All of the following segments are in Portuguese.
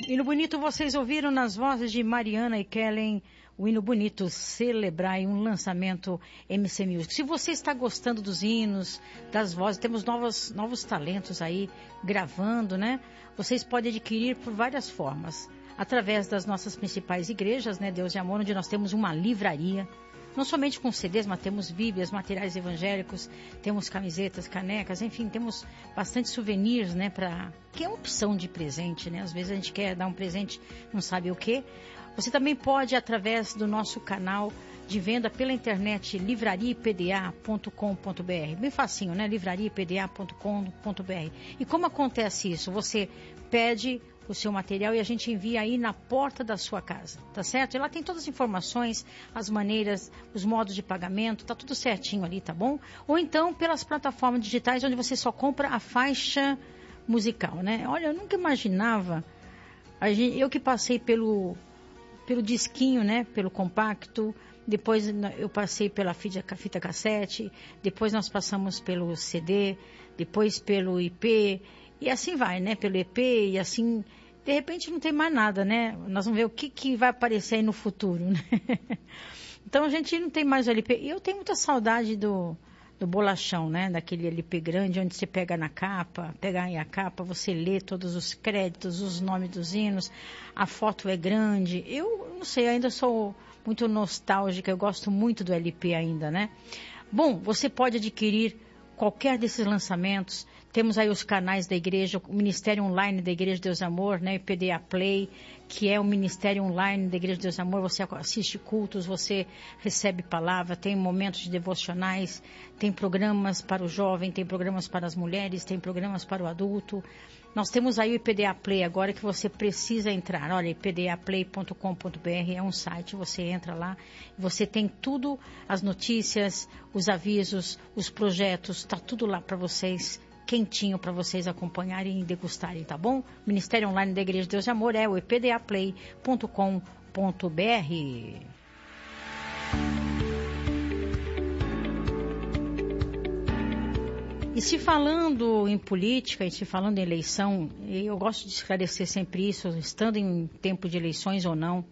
Hino bonito, vocês ouviram nas vozes de Mariana e Kellen, o hino bonito Celebrai, um lançamento MC Music. Se você está gostando dos hinos, das vozes, temos novos talentos aí gravando, né? Vocês podem adquirir por várias formas. Através das nossas principais igrejas, né? Deus e Amor, onde nós temos uma livraria. Não somente com CDs, mas temos bíblias, materiais evangélicos, temos camisetas, canecas, enfim, temos bastante souvenirs, né, que é uma opção de presente, né? Às vezes a gente quer dar um presente, não sabe o quê. Você também pode, através do nosso canal de venda pela internet, livrariapda.com.br. Bem facinho, né? livrariapda.com.br. E como acontece isso? Você pede o seu material e a gente envia aí na porta da sua casa, tá certo? E lá tem todas as informações, as maneiras, os modos de pagamento, tá tudo certinho ali, tá bom? Ou então pelas plataformas digitais onde você só compra a faixa musical, né? Olha, eu nunca imaginava, eu que passei pelo disquinho, né? Pelo compacto, depois eu passei pela fita cassete, depois nós passamos pelo CD, depois pelo IP, e assim vai, né? Pelo EP, e assim, de repente não tem mais nada, né? Nós vamos ver o que vai aparecer aí no futuro, né? Então a gente não tem mais o LP. E eu tenho muita saudade do bolachão, né? Daquele LP grande, onde você pega na capa, pega aí a capa, você lê todos os créditos, os nomes dos hinos, a foto é grande. Eu não sei, ainda sou muito nostálgica, eu gosto muito do LP ainda, né? Bom, você pode adquirir qualquer desses lançamentos. Temos aí os canais da igreja, o Ministério Online da Igreja de Deus e Amor, né? O PDA Play, que é o Ministério Online da Igreja de Deus e Amor. Você assiste cultos, você recebe palavra, tem momentos de devocionais, tem programas para o jovem, tem programas para as mulheres, tem programas para o adulto. Nós temos aí o IPDA Play agora que você precisa entrar. Olha, ipdaplay.com.br é um site, você entra lá, você tem tudo, as notícias, os avisos, os projetos, está tudo lá para vocês, quentinho para vocês acompanharem e degustarem, tá bom? Ministério Online da Igreja de Deus e Amor é o ipdaplay.com.br. E se falando em política, e se falando em eleição, eu gosto de esclarecer sempre isso, estando em tempo de eleições ou não,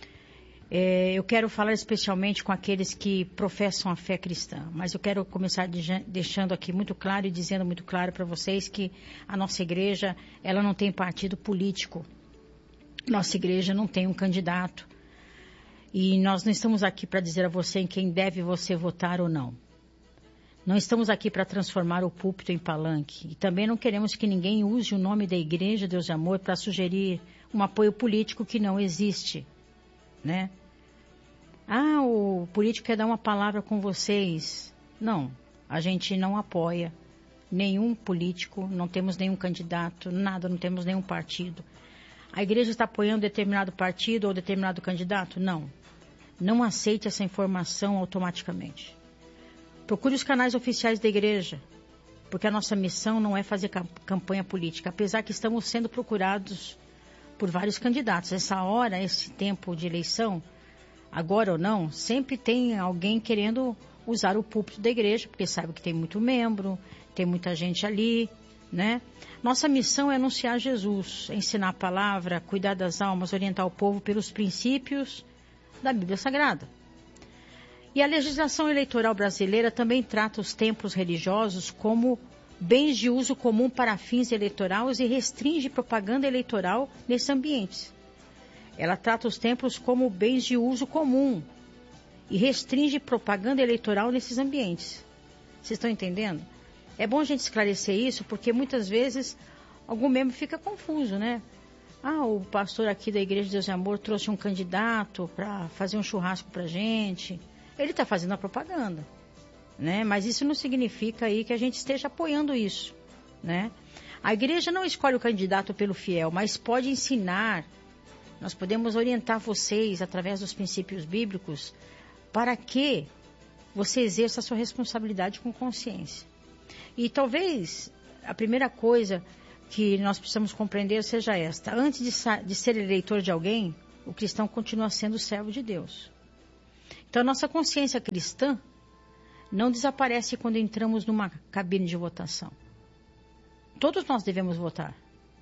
eu quero falar especialmente com aqueles que professam a fé cristã, mas eu quero começar deixando aqui muito claro e dizendo muito claro para vocês que a nossa igreja, ela não tem partido político, nossa igreja não tem um candidato, e nós não estamos aqui para dizer a você em quem deve você votar ou não. Não estamos aqui para transformar o púlpito em palanque. E também não queremos que ninguém use o nome da Igreja Deus e Amor para sugerir um apoio político que não existe, né? Ah, o político quer dar uma palavra com vocês. Não, a gente não apoia nenhum político, não temos nenhum candidato, nada, não temos nenhum partido. A igreja está apoiando determinado partido ou determinado candidato? Não. Não aceite essa informação automaticamente. Procure os canais oficiais da igreja, porque a nossa missão não é fazer campanha política, apesar que estamos sendo procurados por vários candidatos. Essa hora, esse tempo de eleição, agora ou não, sempre tem alguém querendo usar o púlpito da igreja, porque sabe que tem muito membro, tem muita gente ali, né? Nossa missão é anunciar Jesus, ensinar a palavra, cuidar das almas, orientar o povo pelos princípios da Bíblia Sagrada. E a legislação eleitoral brasileira também trata os templos religiosos como bens de uso comum para fins eleitorais e restringe propaganda eleitoral nesses ambientes. Ela trata os templos como bens de uso comum e restringe propaganda eleitoral nesses ambientes. Vocês estão entendendo? É bom a gente esclarecer isso, porque muitas vezes algum membro fica confuso, né? Ah, o pastor aqui da Igreja de Deus e Amor trouxe um candidato para fazer um churrasco para a gente. Ele está fazendo a propaganda, né? Mas isso não significa aí que a gente esteja apoiando isso, né? A igreja não escolhe o candidato pelo fiel, mas pode ensinar. Nós podemos orientar vocês através dos princípios bíblicos para que você exerça a sua responsabilidade com consciência. E talvez a primeira coisa que nós precisamos compreender seja esta: antes de ser eleitor de alguém, o cristão continua sendo servo de Deus. Então, a nossa consciência cristã não desaparece quando entramos numa cabine de votação. Todos nós devemos votar.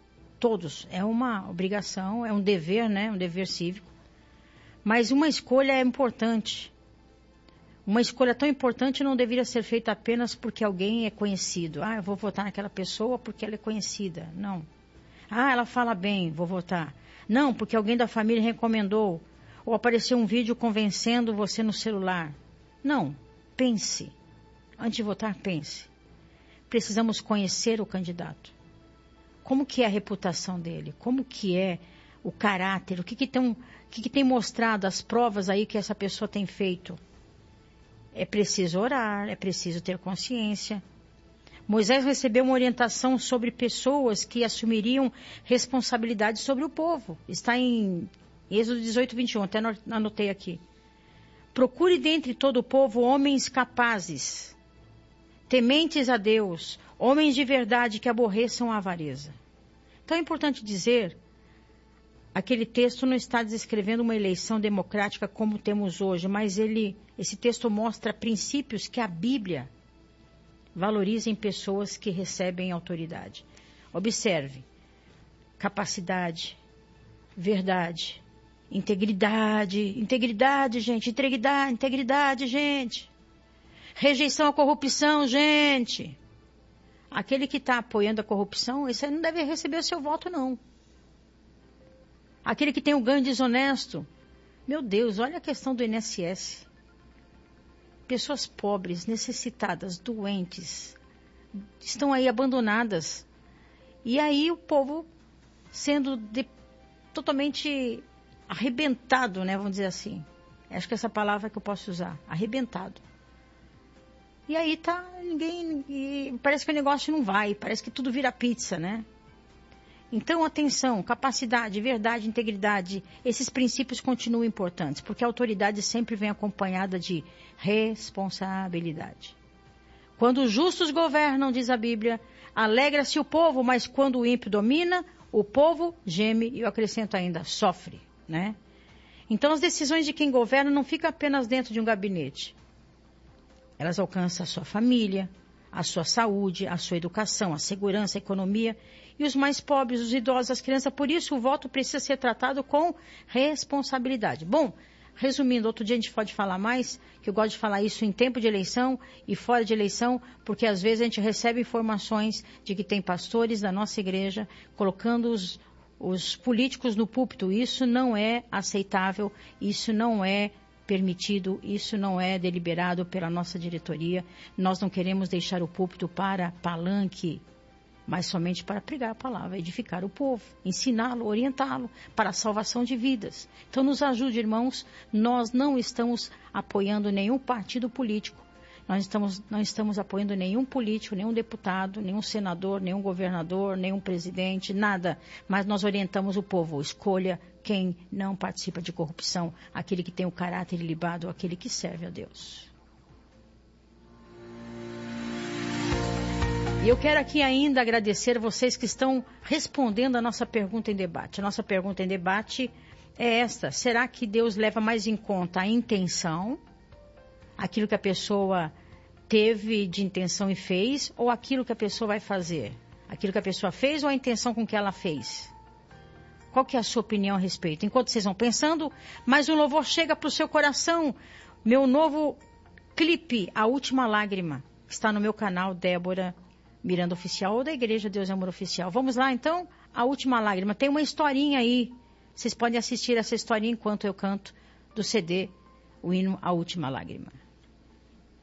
todos. É uma obrigação, é um dever, né? Um dever cívico. Mas uma escolha é importante. Uma escolha tão importante não deveria ser feita apenas porque alguém é conhecido. Eu vou votar naquela pessoa porque ela é conhecida. Não. Ela fala bem, vou votar. Não, porque alguém da família recomendou. Ou apareceu um vídeo convencendo você no celular. Não. Pense. Antes de votar, pense. Precisamos conhecer o candidato. Como que é a reputação dele? Como que é o caráter? O que tem mostrado, as provas aí que essa pessoa tem feito? É preciso orar, é preciso ter consciência. Moisés recebeu uma orientação sobre pessoas que assumiriam responsabilidade sobre o povo. Está em Êxodo 18, 21, até anotei aqui. Procure dentre todo o povo homens capazes, tementes a Deus, homens de verdade que aborreçam a avareza. Então é importante dizer, aquele texto não está descrevendo uma eleição democrática como temos hoje, mas esse texto mostra princípios que a Bíblia valoriza em pessoas que recebem autoridade. Observe, capacidade, verdade, integridade, gente. Rejeição à corrupção, gente. Aquele que está apoiando a corrupção, esse não deve receber o seu voto, não. Aquele que tem o ganho desonesto. Meu Deus, olha a questão do INSS. Pessoas pobres, necessitadas, doentes, estão aí abandonadas. E aí o povo sendo totalmente arrebentado, né? Vamos dizer assim. Acho que essa palavra que eu posso usar. Arrebentado. E aí parece que o negócio não vai, parece que tudo vira pizza, né? Então, atenção, capacidade, verdade, integridade, esses princípios continuam importantes, porque a autoridade sempre vem acompanhada de responsabilidade. Quando os justos governam, diz a Bíblia, alegra-se o povo, mas quando o ímpio domina, o povo geme, e eu acrescento ainda, sofre, né? Então, as decisões de quem governa não ficam apenas dentro de um gabinete. Elas alcançam a sua família, a sua saúde, a sua educação, a segurança, a economia e os mais pobres, os idosos, as crianças. Por isso, o voto precisa ser tratado com responsabilidade. Bom, resumindo, outro dia a gente pode falar mais, que eu gosto de falar isso em tempo de eleição e fora de eleição, porque às vezes a gente recebe informações de que tem pastores da nossa igreja colocando os políticos no púlpito. Isso não é aceitável, isso não é permitido, isso não é deliberado pela nossa diretoria. Nós não queremos deixar o púlpito para palanque, mas somente para pregar a palavra, edificar o povo, ensiná-lo, orientá-lo para a salvação de vidas. Então nos ajude, irmãos, nós não estamos apoiando nenhum partido político, nós não estamos apoiando nenhum político, nenhum deputado, nenhum senador, nenhum governador, nenhum presidente, nada, mas nós orientamos o povo, escolha quem não participa de corrupção, aquele que tem o caráter ilibado, aquele que serve a Deus. E eu quero aqui ainda agradecer vocês que estão respondendo a nossa pergunta em debate. A nossa pergunta em debate é esta: será que Deus leva mais em conta a intenção, aquilo que a pessoa teve de intenção e fez, ou aquilo que a pessoa vai fazer? Aquilo que a pessoa fez ou a intenção com que ela fez? Qual que é a sua opinião a respeito? Enquanto vocês vão pensando, mais um louvor chega para o seu coração. Meu novo clipe, A Última Lágrima, está no meu canal Débora Miranda Oficial ou da Igreja Deus e Amor Oficial. Vamos lá então? A Última Lágrima. Tem uma historinha aí. Vocês podem assistir essa historinha enquanto eu canto do CD, o hino A Última Lágrima.